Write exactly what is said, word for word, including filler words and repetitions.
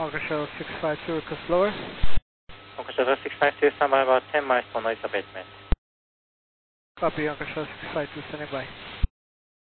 Anchor Shuttle six five two, request lower. Anchor Shuttle six five two, stand by about ten miles for noise abatement. Copy, Anchor Shuttle six five two, standing by.